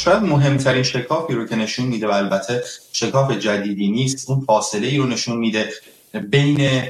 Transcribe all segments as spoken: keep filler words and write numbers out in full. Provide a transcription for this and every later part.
شاید مهمترین شکافی رو که نشون میده و البته شکاف جدیدی نیست، اون فاصله ای رو نشون میده بین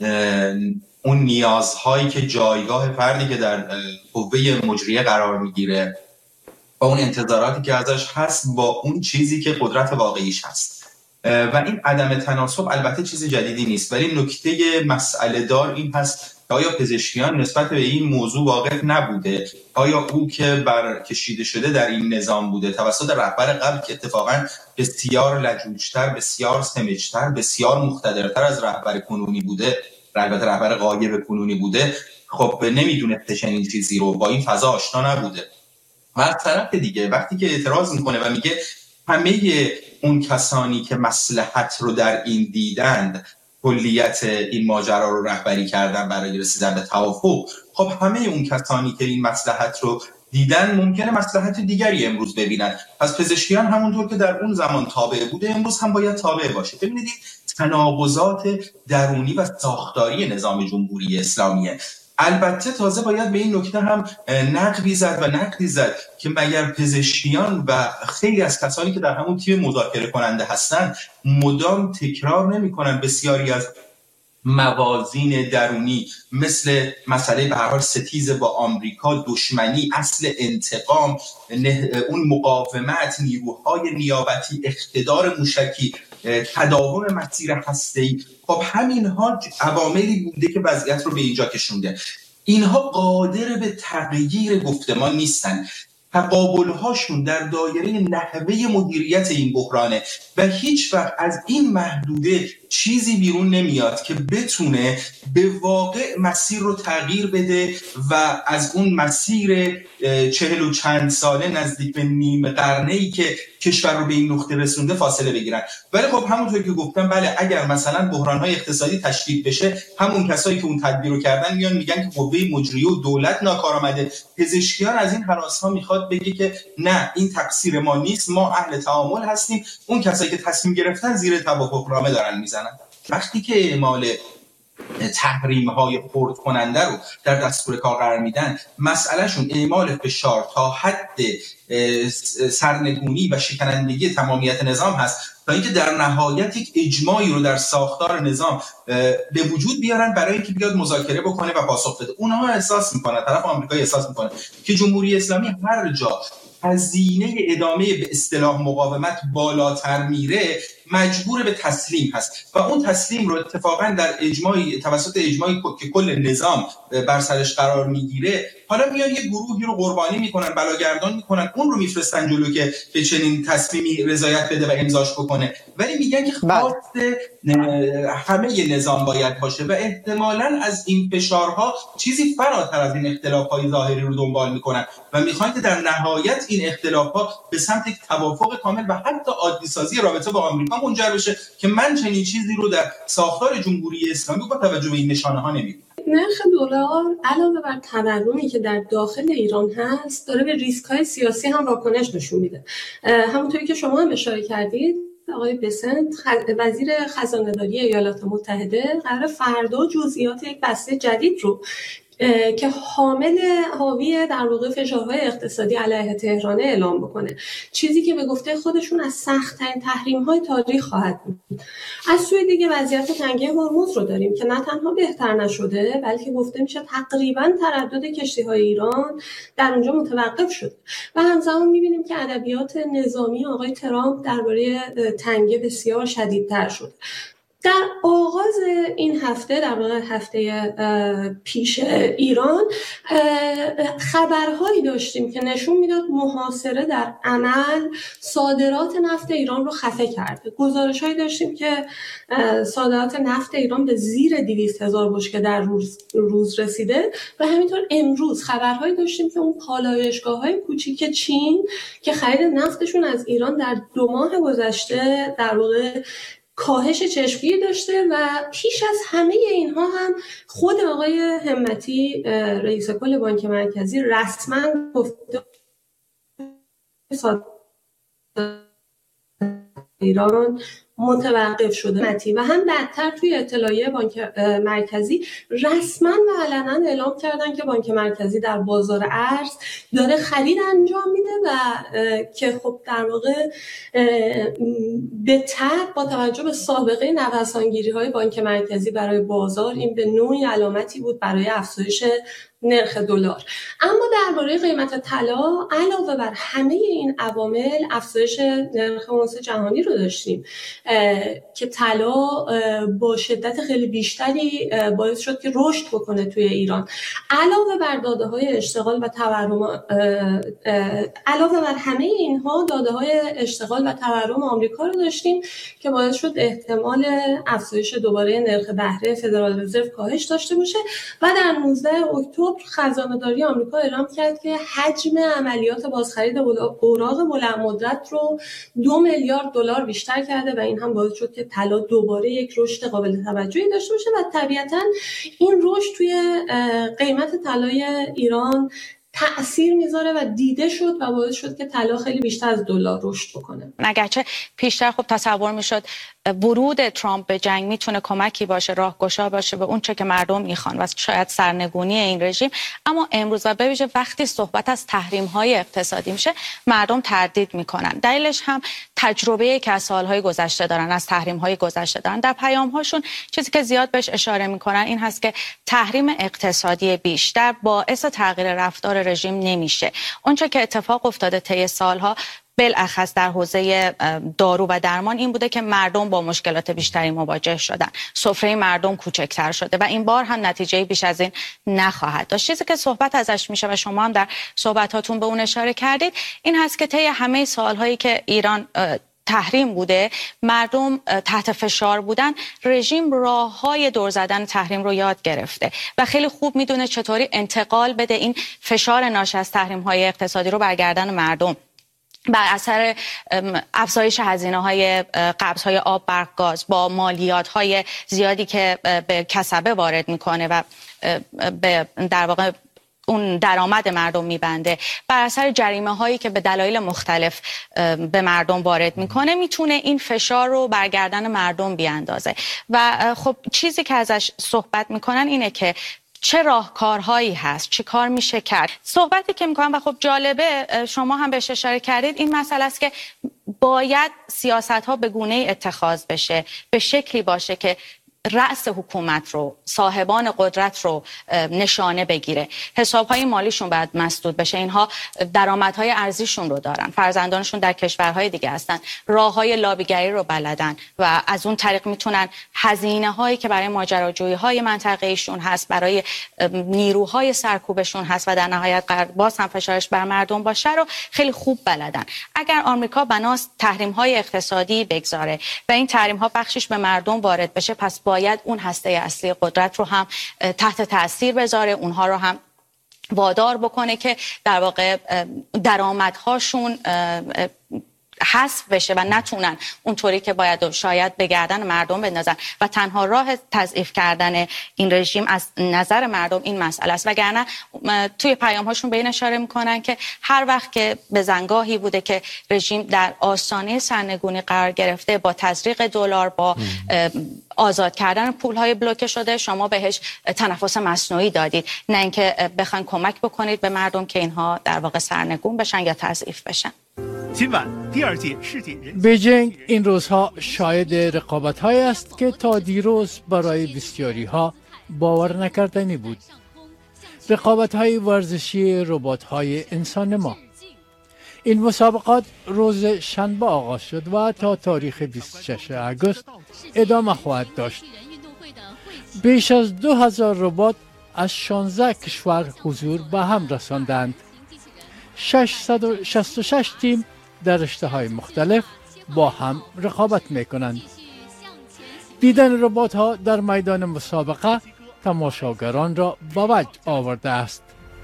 اون نیازهایی که جایگاه فردی که در قوه مجریه قرار میگیره با اون انتظاراتی که ازش هست با اون چیزی که قدرت واقعیش هست و این عدم تناسب البته چیز جدیدی نیست، ولی نکته مسئله دار این هست آیا پزشکیان نسبت به این موضوع واقف نبوده؟ آیا او که برکشیده شده در این نظام بوده توسط رهبر قبل که اتفاقا بسیار لجوجتر، بسیار سمجتر، بسیار مقتدرتر از رهبر کنونی بوده، البته رهبر غایب کنونی بوده، خب نمیدونه چنین چیزی رو، با این فضا آشنا نبوده. و از طرف دیگه وقتی که اعتراض میکنه و میگه همه اون کسانی که مصلحت رو در این دیدند کلیت این ماجرا رو رهبری کردن برای رسیدن به توافق، خب همه اون کسانی که این مصلحت رو دیدن ممکنه مصلحت دیگری امروز ببینن. پس پزشکیان همونطور که در اون زمان تابع بوده امروز هم باید تابع باشه. ببینید تناقضات درونی و ساختاری نظام جمهوری اسلامیه. البته تازه باید به این نکته هم نقدی زد و نقدی زد که مگر پزشکیان و خیلی از کسانی که در همون تیم مذاکره کننده هستن مدام تکرار نمی کنن بسیاری از موازین درونی مثل مسئله به هر حال ستیز با آمریکا، دشمنی، اصل انتقام، اون مقاومت، نیروهای نیابتی، اقتدار موشکی، تداوم مسیر هسته‌ای، خب همینها عواملی بوده که وضعیت رو به اینجا کشونده. اینها قادر به تغییر گفتمان نیستن. تقابل‌هاشون در دایره نحوه مدیریت این بحرانه و هیچ وقت از این محدوده چیزی بیرون نمیاد که بتونه به واقع مسیر رو تغییر بده و از اون مسیر چهل و چند ساله نزدیک به نیم قرنه‌ای که کشور رو به این نقطه رسونده فاصله بگیرن. ولی خب همونطور که گفتم بله، اگر مثلا بحران‌های اقتصادی تشدید بشه، همون کسایی که اون تدبیر رو کردن میان میگن که قوه مجریه و دولت ناکارآمده. پزشکیان از این هراس‌ها میخواد بگه که نه، این تقصیر ما نیست، ما اهل تعامل هستیم، اون کسایی که تصمیم گرفتن زیر توافقنامه دارن میزنن. وقتی که اعمال تحریم‌های خرد کننده رو در دستور کار قرار میدن، مسئلهشون اعمال فشار تا حد سرنگونی و شکنندگی تمامیت نظام هست تا اینکه در نهایت یک اجماعی رو در ساختار نظام به وجود بیارن برای اینکه بیاد مذاکره بکنه و پاسخ بده. اونها احساس میکنن، طرف آمریکایی احساس میکنه که جمهوری اسلامی هر جا هزینه ادامه به اصطلاح مقاومت بالاتر میره مجبور به تسلیم هست و اون تسلیم رو اتفاقا در اجماعی توسط اجماعی که کل نظام بر سرش قرار میگیره، حالا میان یه گروهی رو قربانی میکنن، بلاگردان میکنن، اون رو میفرستن جلو که به چنین تصمیمی رضایت بده و امضاش بکنه، ولی میگن که خواست همه نظام باید باشه و احتمالاً از این فشارها چیزی فراتر از این اختلاف‌های ظاهری رو دنبال میکنن و میخوان که در نهایت این اختلاف‌ها به سمت یک توافق کامل و حتی عادی سازی رابطه با آمریکا منجر بشه که من چنین چیزی رو در ساختار جمهوری اسلامی با توجه به این نشانه‌ها نمی‌بینم. نرخ دلار علاوه بر تورمی که در داخل ایران هست داره به ریسک‌های سیاسی هم واکنش نشون میده. همونطوری که شما هم اشاره کردید، آقای بسنت وزیر خزانه‌داری ایالات متحده قرار فردا جزئیات یک بسته جدید رو که حامل حاوی در واقع فشارهای اقتصادی علیه تهران اعلام بکنه، چیزی که به گفته خودشون از سخت‌ترین تحریم‌های تاریخ خواهد بود. از سوی دیگه وضعیت تنگه هرمز رو داریم که نه تنها بهتر نشده بلکه گفته میشه تقریباً تردد کشتی‌های ایران در اونجا متوقف شده و همزمان می‌بینیم که ادبیات نظامی آقای ترامپ درباره تنگه بسیار شدیدتر شده. در آغاز این هفته، در واقع هفته پیش ایران، خبرهایی داشتیم که نشون میداد محاصره در عمل صادرات نفت ایران رو خفه کرده. گزارشهایی داشتیم که صادرات نفت ایران به زیر دویست هزار بشکه در روز, روز رسیده و همینطور امروز خبرهایی داشتیم که اون پالایشگاه‌های کوچیک چین که خرید نفتشون از ایران در دو ماه گذشته در واقع کاهش چشمگیر داشته و پیش از همه اینها هم خود آقای همتی رئیس کل بانک مرکزی رسما گفته ایران متوقف شده و هم بعدتر توی اطلاعیه بانک مرکزی رسما و علنا اعلام کردن که بانک مرکزی در بازار ارز داره خرید انجام میده و که خب در واقع به تبع با توجه به سابقه نوسانگیری‌های بانک مرکزی برای بازار این به نوعی علامتی بود برای افزایش نرخ دلار. اما درباره قیمت طلا علاوه بر همه این عوامل افزایش نرخ اونس جهانی رو داشتیم که طلا با شدت خیلی بیشتری باعث شد که رشد بکنه توی ایران. علاوه بر داده‌های اشتغال و تورم علاوه بر همه اینها داده‌های اشتغال و تورم آمریکا رو داشتیم که باعث شد احتمال افزایش دوباره نرخ بهره فدرال رزرو کاهش داشته باشه و در نوزدهم اکتبر خزانه‌داری آمریکا اعلام کرد که حجم عملیات بازخرید اوراق بلند مدت رو دو میلیارد دلار بیشتر کرده و این هم باعث شد که طلا دوباره یک رشد قابل توجهی داشته باشه و طبیعتاً این رشد توی قیمت طلای ایران تأثیر میذاره و دیده شد و باعث شد که طلا خیلی بیشتر از دلار رشد بکنه. اگرچه پیشتر خب تصور میشد ورود ترامپ به جنگ میتونه کمکی باشه، راهگشا باشه به اون چه که مردم میخوان و شاید سرنگونی این رژیم، اما امروز و به ویژه وقتی صحبت از تحریم های اقتصادی میشه مردم تردید میکنن. دلیلش هم تجربه که از سالهای گذشته دارن، از تحریم های گذشته دارن. در پیام هاشون چیزی که زیاد بهش اشاره میکنن این هست که تحریم اقتصادی بیشتر باعث تغییر رفتار رژیم نمیشه. اونچه که اتفاق افتاده طی سالها بالاخص در حوزه دارو و درمان این بوده که مردم با مشکلات بیشتری مواجه شدن، سفره مردم کوچکتر شده و این بار هم نتیجه بیش از این نخواهد داشت. چیزی که صحبت ازش میشه و شما هم در صحبتاتون به اون اشاره کردید این هست که طی همه سالهایی که ایران تحریم بوده، مردم تحت فشار بودن، رژیم راههای دور زدن تحریم رو یاد گرفته و خیلی خوب میدونه چطوری انتقال بده این فشار ناشی از تحریم های اقتصادی رو بر گردن مردم. بر اثر افزایش هزینه‌های قبض‌های آب، برق، گاز با مالیات‌های زیادی که به کسبه وارد میکنه و به در واقع اون درآمد مردم میبنده، بر اثر جریمه هایی که به دلایل مختلف به مردم وارد میکنه، میتونه این فشار رو بر گردن مردم بیاندازه و خب چیزی که ازش صحبت میکنن اینه که چه راهکارهایی هست، چه کار میشه کرد. صحبتی که میکنم و خب جالبه شما هم بهش اشاره کردید این مسئله است که باید سیاست‌ها به گونه‌ای اتخاذ بشه، به شکلی باشه که رأس حکومت رو، صاحبان قدرت رو نشانه بگیره. حسابهای مالیشون باید مسدود بشه. اینها درآمدهای ارزیشون رو دارن، فرزندانشون در کشورهای دیگه هستن، راههای لابیگری رو بلدن و از اون طریق میتونن هزینه هایی که برای ماجراجویی های منطقه‌ایشون هست، برای نیروهای سرکوبشون هست و در نهایت قرار باز هم فشارش بر مردم باشه رو خیلی خوب بلدن. اگر آمریکا بناست تحریم های اقتصادی بگذاره و این تحریم ها بخشش به مردم وارد بشه، پس باید اون هسته اصلی قدرت رو هم تحت تاثیر بذاره، اونها رو هم وادار بکنه که در واقع درآمدهاشون حذف بشه و نتونن اونطوری که باید و شاید به گردن مردم بندازن و تنها راه تضعیف کردن این رژیم از نظر مردم این مسئله است. وگرنه توی پیام هاشون به این اشاره میکنن که هر وقت که به زنگاهی بوده که رژیم در آستانه سرنگونی قرار گرفته، با تزریق دلار، با آزاد کردن پول های بلوکه شده، شما بهش تنفس مصنوعی دادید، نه اینکه بخواین کمک بکنید به مردم که اینها در واقع سرنگون بشن یا تضعیف بشن. بیجینگ این روزها شاهد رقابت‌هایی است که تا دیروز برای بسیاری‌ها باور نکردنی بود. رقابت‌های ورزشی ربات‌های انسان ما. این مسابقات روز شنبه آغاز شد و تا تاریخ بیست و ششم آگوست ادامه خواهد داشت. بیش از دو هزار ربات از شانزده کشور حضور به هم رساندند. ششصد و شصت و شش تیم در رشته‌های مختلف با هم رقابت می‌کنند. دیدن ربات‌ها در میدان مسابقه تماشاگران را به وجد آورده است.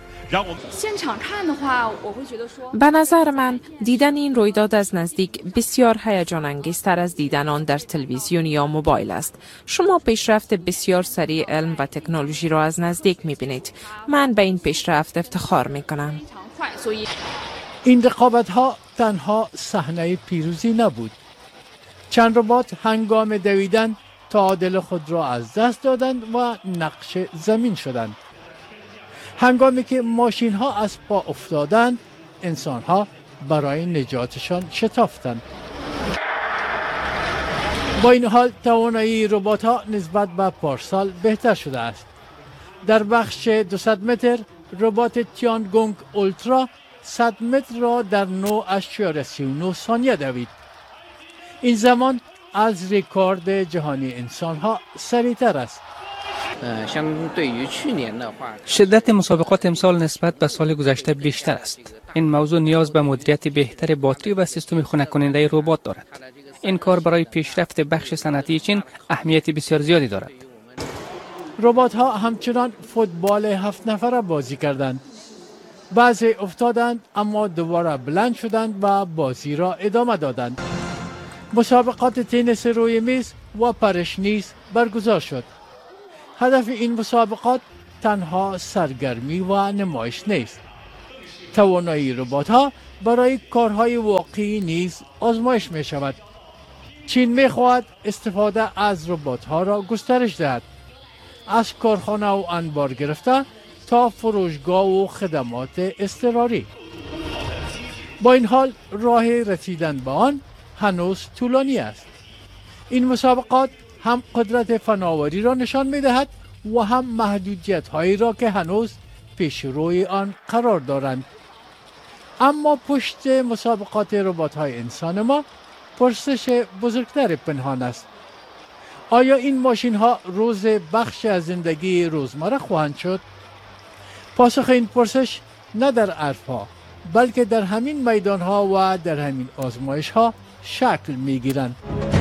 به نظر من دیدن این رویداد از نزدیک بسیار هیجان انگیزتر از دیدن آن در تلویزیون یا موبایل است. شما پیشرفت بسیار سریع علم و تکنولوژی را از نزدیک می‌بینید. من به این پیشرفت افتخار می‌کنم. این رقابت‌ها تنها صحنه پیروزی نبود. چند ربات هنگام دویدن تعادل خود را از دست دادند و نقش زمین شدند. هنگامی که ماشین ها از پا افتادند، انسان ها برای نجاتشان شتافتند. با این حال توانایی ربات ها نسبت به پارسال بهتر شده است. در بخش دویست متر ربات تیانگونگ اولترا صد متر را در نه اشاریه سی و نه ثانیه دوید. این زمان از رکورد جهانی انسان ها سریعتر است. شدت مسابقات امسال نسبت به سال گذشته بیشتر است. این موضوع نیاز به مدیریت بهتر باتری و سیستم خنک کننده ربات دارد. این کار برای پیشرفت بخش صنعتی چین اهمیت بسیار زیادی دارد. ربات ها همچنان فوتبال هفت نفره بازی کردند. بعضی افتادند اما دوباره بلند شدند و بازی را ادامه دادند. مسابقات تنیس روی میز و پرش نیز برگزار شد. هدف این مسابقات تنها سرگرمی و نمایش نیست. توانایی ربات ها برای کارهای واقعی نیز آزمایش می شود. چین می خواهد استفاده از ربات ها را گسترش دهد. از کارخانه و انبار گرفته تا فروشگاه و خدمات اضطراری. با این حال راه رسیدن به آن هنوز طولانی است. این مسابقات هم قدرت فناوری را نشان می دهد و هم محدودیت هایی را که هنوز پیش روی آن قرار دارند. اما پشت مسابقات ربات های انسان ما پرسش بزرگتر پنهان است. آیا این ماشین ها روز بخش از زندگی روزمره خواهند شد؟ پاسخ این پرسش نه در حرفها بلکه در همین میدان ها و در همین آزمایش ها شکل می گیرند.